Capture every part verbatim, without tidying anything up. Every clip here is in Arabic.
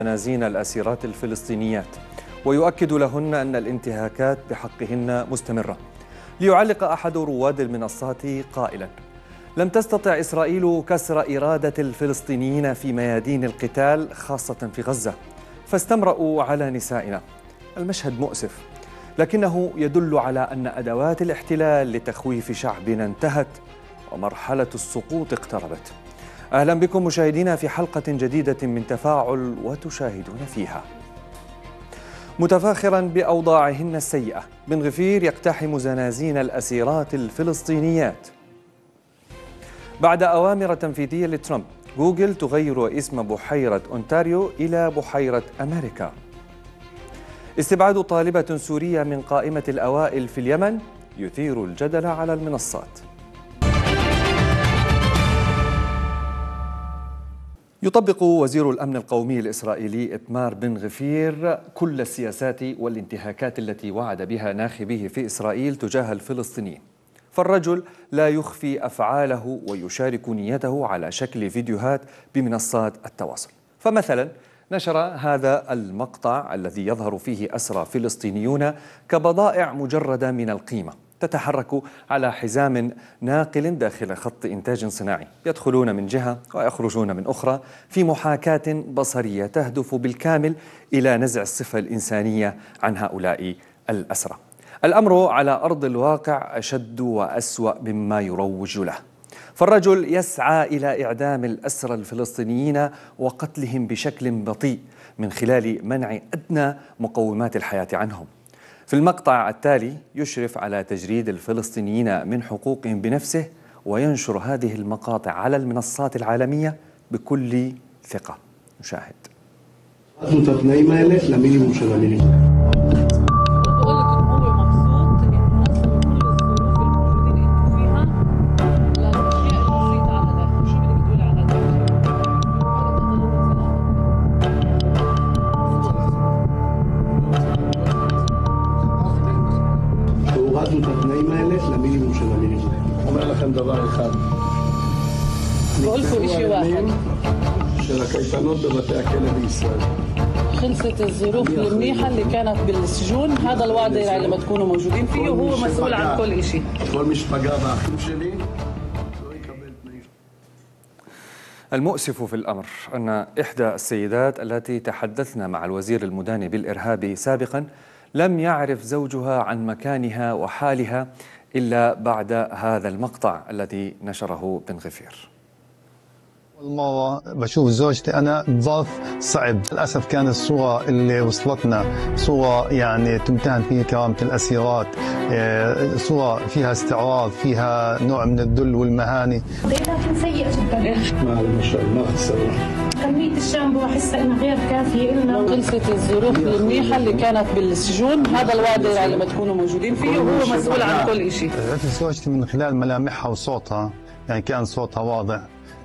منازين الأسيرات الفلسطينيات، ويؤكد لهن أن الانتهاكات بحقهن مستمرة. ليعلق أحد رواد المنصات قائلا: لم تستطع إسرائيل كسر إرادة الفلسطينيين في ميادين القتال خاصة في غزة، فاستمرأوا على نسائنا. المشهد مؤسف، لكنه يدل على أن أدوات الاحتلال لتخويف شعبنا انتهت ومرحلة السقوط اقتربت. أهلا بكم مشاهدينا في حلقة جديدة من تفاعل وتشاهدون فيها. متفاخرا بأوضاعهن السيئة، بن غفير يقتحم زنازين الأسيرات الفلسطينيات. بعد أوامر تنفيذية لترامب، جوجل تغير اسم بحيرة أونتاريو إلى بحيرة أمريكا. استبعاد طالبة سورية من قائمة الأوائل في اليمن يثير الجدل على المنصات. يطبق وزير الأمن القومي الإسرائيلي إتمار بن غفير كل السياسات والانتهاكات التي وعد بها ناخبيه في إسرائيل تجاه الفلسطينيين، فالرجل لا يخفي أفعاله ويشارك نيته على شكل فيديوهات بمنصات التواصل. فمثلا نشر هذا المقطع الذي يظهر فيه أسرى فلسطينيون كبضائع مجردة من القيمة تتحرك على حزام ناقل داخل خط إنتاج صناعي، يدخلون من جهة ويخرجون من أخرى في محاكاة بصرية تهدف بالكامل إلى نزع الصفة الإنسانية عن هؤلاء الأسرى. الأمر على أرض الواقع أشد وأسوأ مما يروج له، فالرجل يسعى إلى إعدام الأسرى الفلسطينيين وقتلهم بشكل بطيء من خلال منع أدنى مقومات الحياة عنهم. في المقطع التالي يشرف على تجريد الفلسطينيين من حقوقهم بنفسه، وينشر هذه المقاطع على المنصات العالمية بكل ثقة. نشاهد. התנאים האלה למינימום של המינימום. אומר לכם דבר אחד. بقولكوا إشي واحد. של הקייטנות בבתי הכלא בישראל. خلصت الظروف المنيحة اللي كانت بالسجون، هذا الوعد اللي لما تكونوا موجودين فيه، وهو مسؤول عن كل إشي. כל מי שפגע באחים שלי לא יקבל תנאים. المؤسف في الأمر أن إحدى السيدات التي تحدثنا مع الوزير المداني بالإرهاب سابقا لم يعرف زوجها عن مكانها وحالها إلا بعد هذا المقطع الذي نشره بن غفير. المرة بشوف زوجتي أنا بظرف صعب، للأسف كانت الصورة اللي وصلتنا صورة يعني تمتهن فيها كرامة الأسيرات، صورة فيها استعراض، فيها نوع من الذل والمهانة. لكن سيئة جدا. ما شاء الله ما خسرنا. كمية الشامبو أحس إنها غير كافية إلنا. خلصت الظروف المنيحة اللي كانت بالسجون، هذا الوعد اللي لما تكونوا موجودين فيه، وهو مسؤول عن كل إشي. عرفت زوجتي من خلال ملامحها وصوتها، يعني كان صوتها واضح.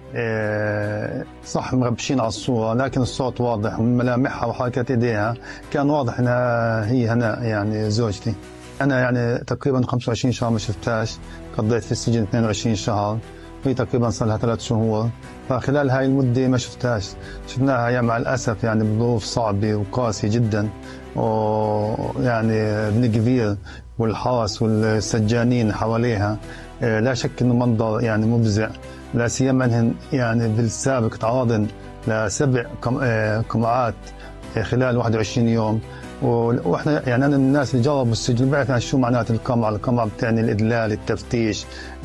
صح مربشين على الصورة، لكن الصوت واضح، ومن ملامحها وحركات ايديها كان واضح انها هي هناء يعني زوجتي. انا يعني تقريبا خمسة وعشرين شهر ما شفتهاش، قضيت في السجن اثنين وعشرين شهر، وهي تقريبا صار لها ثلاث شهور، فخلال هاي المدة ما شفتهاش. شفناها يعني مع الاسف يعني بظروف صعبة وقاسية جدا، ويعني ابن كبير والحرس والسجانين حواليها، لا شك انه منظر يعني مفزع، لا سيما انهن يعني بالسابق تعرضن لسبع قمعات خلال واحد وعشرين يوم. واحنا يعني انا من الناس اللي جربوا السجن بعرف شو معنات القمع. القمع بتعني الادلال، التفتيش،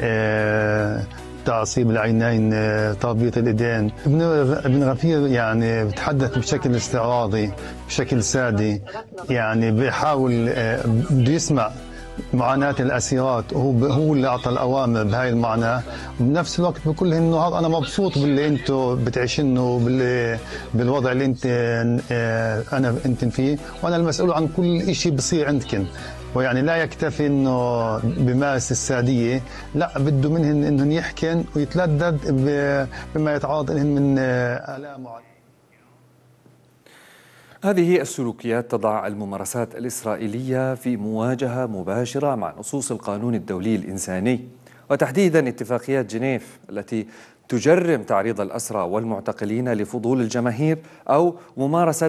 تعصيب العينين، تربية اليدين. ابن غفير يعني بتحدث بشكل استعراضي، بشكل سادي، يعني بيحاول بده يسمع معاناة الأسيرات، وهو هو اللي أعطى الأوامر بهاي المعنى، وبنفس الوقت بقول لهم إنه هذا أنا مبسوط باللي أنتم بتعيشنه، باللي بالوضع اللي أنت أنا أنت فيه، وأنا المسؤول عن كل شيء بصير عندكم. ويعني لا يكتفي إنه بمارس السادية، لا بده منهن إنهم يحكن ويتلذذ بما يتعرض لهم من آلام. هذه السلوكيات تضع الممارسات الإسرائيلية في مواجهة مباشرة مع نصوص القانون الدولي الإنساني، وتحديدا اتفاقيات جنيف التي تجرم تعريض الأسرى والمعتقلين لفضول الجماهير أو ممارسة